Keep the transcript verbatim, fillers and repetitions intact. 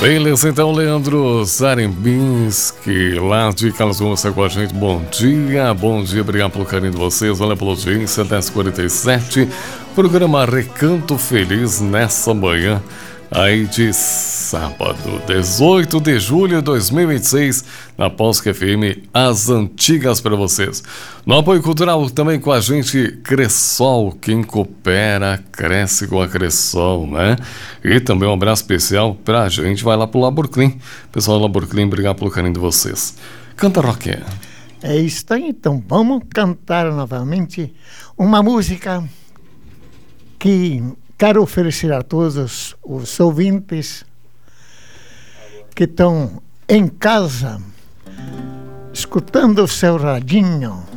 Beleza, então, Leandro Zarembinski, lá de Calazans, está com a gente. Bom dia, bom dia, obrigado pelo carinho de vocês, olha pela audiência, dez e quarenta e sete, programa Recanto Feliz nessa manhã, aí de sábado, dezoito de julho de dois mil e vinte e seis, na Posca F M, as antigas para vocês. No apoio cultural também com a gente, Cressol, quem coopera, cresce com a Cressol, né? E também um abraço especial pra gente, vai lá pro Laborclim. Pessoal do Laborclim, obrigado pelo carinho de vocês. Canta, Roque. É isso aí, então vamos cantar novamente uma música que quero oferecer a todos os ouvintes que estão em casa, escutando o seu radinho,